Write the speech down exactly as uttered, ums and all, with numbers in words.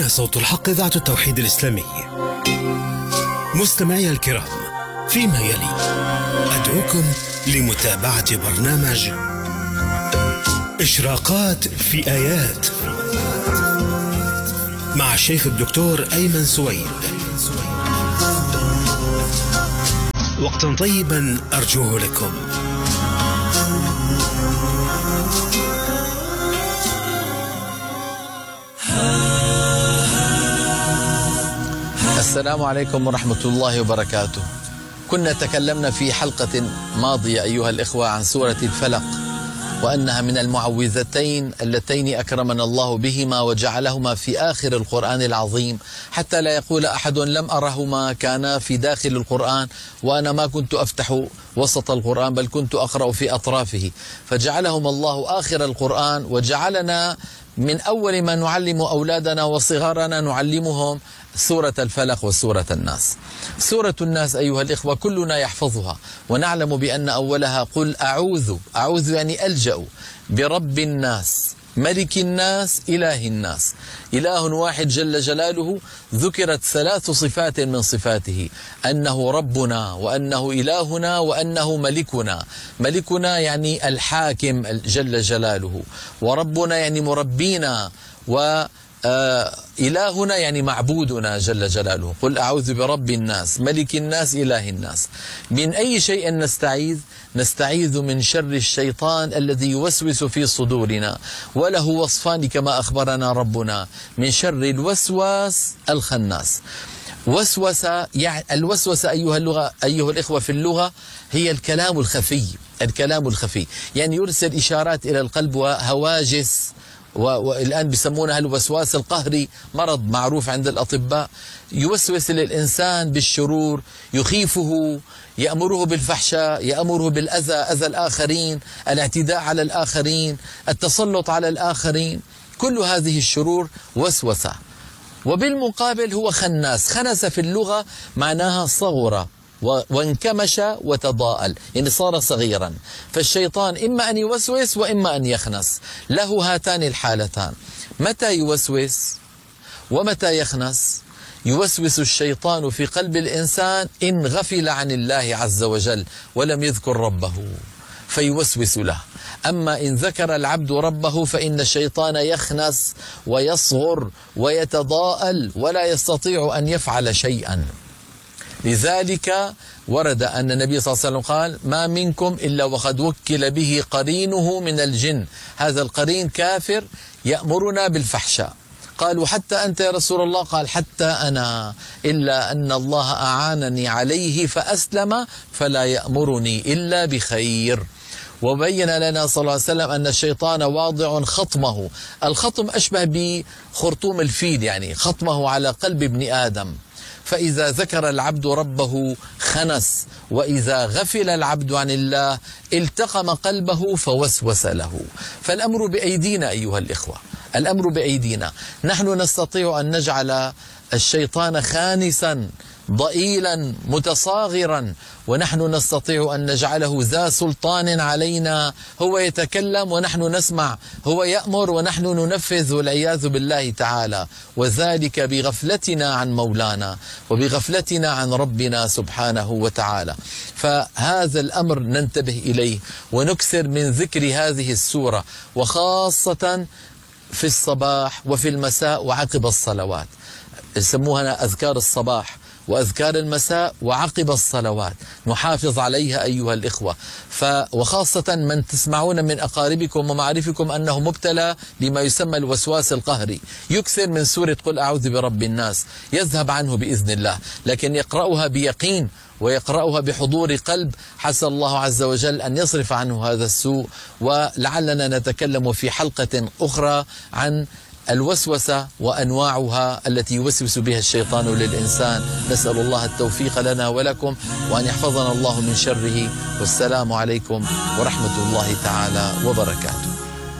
هنا صوت الحق، إذاعة التوحيد الإسلامي. مستمعي الكرام، فيما يلي أدعوكم لمتابعة برنامج إشراقات في آيات مع الشيخ الدكتور أيمن سويد. وقتا طيبا أرجوه لكم. السلام عليكم ورحمة الله وبركاته. كنا تكلمنا في حلقة ماضية أيها الإخوة عن سورة الفلق، وأنها من المعوذتين اللتين أكرمنا الله بهما وجعلهما في آخر القرآن العظيم، حتى لا يقول أحد لم أرهما كانا في داخل القرآن وأنا ما كنت أفتح وسط القرآن بل كنت أقرأ في أطرافه، فجعلهما الله آخر القرآن، وجعلنا من أول ما نعلم أولادنا وصغارنا نعلمهم سورة الفلق وسورة الناس. سورة الناس أيها الإخوة كلنا يحفظها، ونعلم بأن أولها قل أعوذ، أعوذ يعني ألجأ برب الناس ملك الناس إله الناس. إله واحد جل جلاله، ذكرت ثلاث صفات من صفاته: أنه ربنا، وأنه إلهنا، وأنه ملكنا. ملكنا يعني الحاكم جل جلاله، وربنا يعني مربينا، و آه إلهنا يعني معبودنا جل جلاله. قل أعوذ برب الناس ملك الناس إله الناس. من أي شيء نستعيذ؟ نستعيذ من شر الشيطان الذي يوسوس في صدورنا، وله وصفان كما أخبرنا ربنا: من شر الوسواس الخناس. وسوسة يعني الوسوسة أيها اللغة أيها الإخوة في اللغة هي الكلام الخفي، الكلام الخفي يعني يرسل إشارات إلى القلب وهواجس، والآن بيسمونها الوسواس القهري، مرض معروف عند الأطباء. يوسوس للإنسان بالشرور، يخيفه، يأمره بالفحشاء، يأمره بالأذى، أذى الآخرين، الاعتداء على الآخرين، التسلط على الآخرين. كل هذه الشرور وسوسة. وبالمقابل هو خناس. خنس في اللغة معناها صغر وانكمش وتضاءل، يعني صار صغيرا. فالشيطان إما أن يوسوس وإما أن يخنس، له هاتان الحالتان. متى يوسوس ومتى يخنس؟ يوسوس الشيطان في قلب الإنسان إن غفل عن الله عز وجل ولم يذكر ربه فيوسوس له. أما إن ذكر العبد ربه فإن الشيطان يخنس ويصغر ويتضاءل ولا يستطيع أن يفعل شيئا. لذلك ورد أن النبي صلى الله عليه وسلم قال: ما منكم إلا وقد وكل به قرينه من الجن. هذا القرين كافر يأمرنا بالفحشاء. قالوا: حتى أنت يا رسول الله؟ قال: حتى أنا، إلا أن الله أعانني عليه فأسلم فلا يأمرني إلا بخير. وبين لنا صلى الله عليه وسلم أن الشيطان واضع خطمه. الخطم أشبه بخرطوم الفيل، يعني خطمه على قلب ابن آدم. فإذا ذكر العبد ربه خنس، وإذا غفل العبد عن الله التقم قلبه فوسوس له. فالأمر بأيدينا أيها الإخوة، الأمر بأيدينا. نحن نستطيع أن نجعل الشيطان خانسا ضئيلا متصاغرا، ونحن نستطيع أن نجعله ذا سلطان علينا. هو يتكلم ونحن نسمع، هو يأمر ونحن ننفذ، والعياذ بالله تعالى. وذلك بغفلتنا عن مولانا وبغفلتنا عن ربنا سبحانه وتعالى. فهذا الأمر ننتبه إليه ونكثر من ذكر هذه السورة، وخاصة في الصباح وفي المساء وعقب الصلوات. يسموها أذكار الصباح وأذكار المساء وعقب الصلوات، نحافظ عليها أيها الإخوة. ف وخاصة من تسمعون من أقاربكم ومعارفكم أنه مبتلى بما يسمى الوسواس القهري، يكثر من سورة قل أعوذ برب الناس، يذهب عنه بإذن الله. لكن يقرأها بيقين ويقرأها بحضور قلب، حسى الله عز وجل أن يصرف عنه هذا السوء. ولعلنا نتكلم في حلقة أخرى عن الوسوسة وأنواعها التي يوسوس بها الشيطان للإنسان. نسأل الله التوفيق لنا ولكم، وأن يحفظنا الله من شره. والسلام عليكم ورحمة الله تعالى وبركاته.